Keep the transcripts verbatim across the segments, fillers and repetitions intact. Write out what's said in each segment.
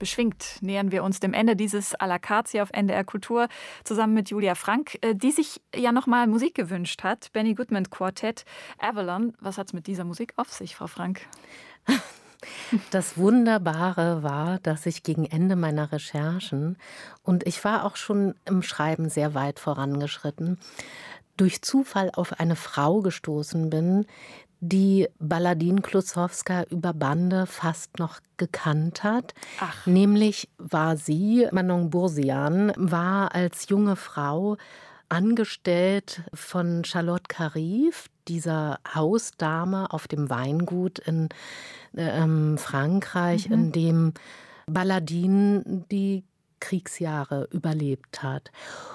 beschwingt nähern wir uns dem Ende dieses à la carte hier auf N D R Kultur zusammen mit Julia Frank, die sich ja nochmal Musik gewünscht hat. Benny Goodman Quartett, Avalon. Was hat es mit dieser Musik auf sich, Frau Frank? Das Wunderbare war, dass ich gegen Ende meiner Recherchen, und ich war auch schon im Schreiben sehr weit vorangeschritten, durch Zufall auf eine Frau gestoßen bin, die Baladin Klusowska über Bande fast noch gekannt hat. Ach. Nämlich war sie, Manon Boursian, war als junge Frau angestellt von Charlotte Carif, dieser Hausdame auf dem Weingut in ähm, Frankreich, mhm. in dem Baladin die Kriegsjahre überlebt hat.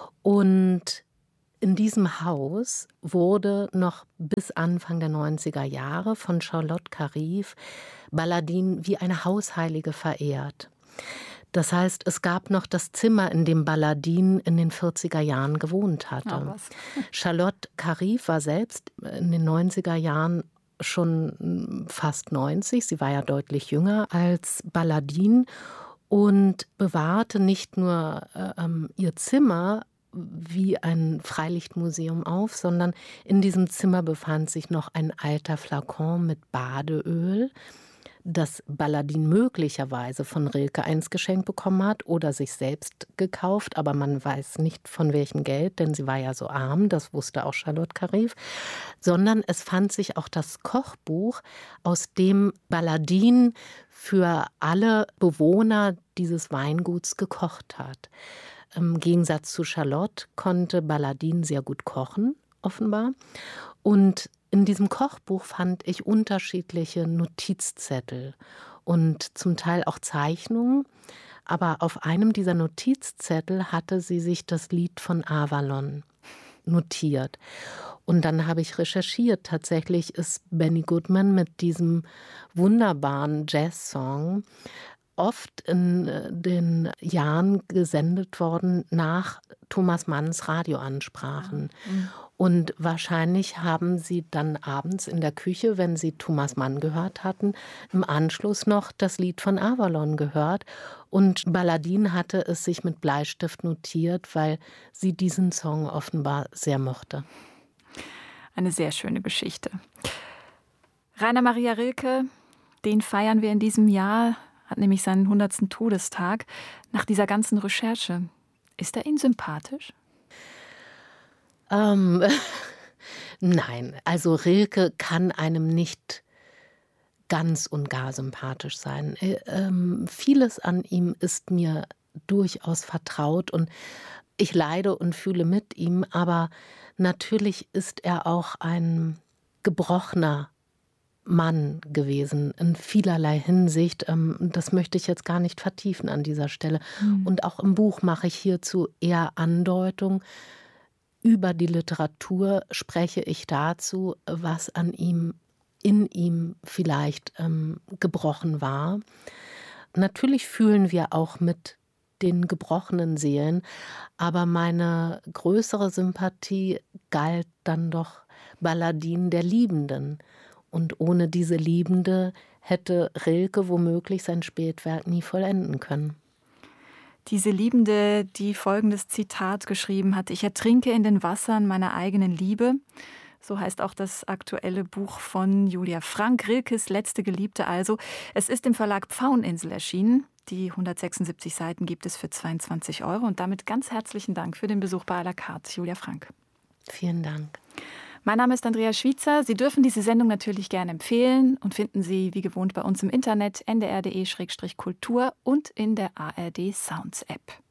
Und in diesem Haus wurde noch bis Anfang der neunziger Jahre von Charlotte Carif Baladin wie eine Hausheilige verehrt. Das heißt, es gab noch das Zimmer, in dem Baladin in den vierziger Jahren gewohnt hatte. Oh, was. Charlotte Carif war selbst in den neunziger Jahren schon fast neunzig. Sie war ja deutlich jünger als Baladin und bewahrte nicht nur äh, ihr Zimmer wie ein Freilichtmuseum auf, sondern in diesem Zimmer befand sich noch ein alter Flakon mit Badeöl, das Baladin möglicherweise von Rilke einst geschenkt bekommen hat oder sich selbst gekauft, aber man weiß nicht von welchem Geld, denn sie war ja so arm, das wusste auch Charlotte Carif, sondern es fand sich auch das Kochbuch, aus dem Baladin für alle Bewohner dieses Weinguts gekocht hat. Im Gegensatz zu Charlotte konnte Baladin sehr gut kochen, offenbar. Und in diesem Kochbuch fand ich unterschiedliche Notizzettel und zum Teil auch Zeichnungen. Aber auf einem dieser Notizzettel hatte sie sich das Lied von Avalon notiert. Und dann habe ich recherchiert. Tatsächlich ist Benny Goodman mit diesem wunderbaren Jazzsong oft in den Jahren gesendet worden nach Thomas Manns Radioansprachen. Mhm. Und wahrscheinlich haben sie dann abends in der Küche, wenn sie Thomas Mann gehört hatten, im Anschluss noch das Lied von Avalon gehört. Und Baladin hatte es sich mit Bleistift notiert, weil sie diesen Song offenbar sehr mochte. Eine sehr schöne Geschichte. Rainer Maria Rilke, den feiern wir in diesem Jahr, hat nämlich seinen hundertsten Todestag. Nach dieser ganzen Recherche, ist er Ihnen sympathisch? Ähm, nein, also Rilke kann einem nicht ganz und gar sympathisch sein. Ähm, vieles an ihm ist mir durchaus vertraut und ich leide und fühle mit ihm, aber natürlich ist er auch ein gebrochener Mann gewesen, in vielerlei Hinsicht. Das möchte ich jetzt gar nicht vertiefen an dieser Stelle. Mhm. Und auch im Buch mache ich hierzu eher Andeutung. Über die Literatur spreche ich dazu, was an ihm, in ihm vielleicht ähm, gebrochen war. Natürlich fühlen wir auch mit den gebrochenen Seelen, aber meine größere Sympathie galt dann doch Baladin der Liebenden. Und ohne diese Liebende hätte Rilke womöglich sein Spätwerk nie vollenden können. Diese Liebende, die folgendes Zitat geschrieben hat: Ich ertrinke in den Wassern meiner eigenen Liebe. So heißt auch das aktuelle Buch von Julia Frank, Rilkes letzte Geliebte also. Es ist im Verlag Pfaueninsel erschienen. Die hundertsechsundsiebzig Seiten gibt es für zweiundzwanzig Euro. Und damit ganz herzlichen Dank für den Besuch bei à la carte, Julia Frank. Vielen Dank. Mein Name ist Andrea Schwiezer. Sie dürfen diese Sendung natürlich gerne empfehlen und finden Sie wie gewohnt bei uns im Internet n d r punkt d e slash kultur und in der A R D Sounds App.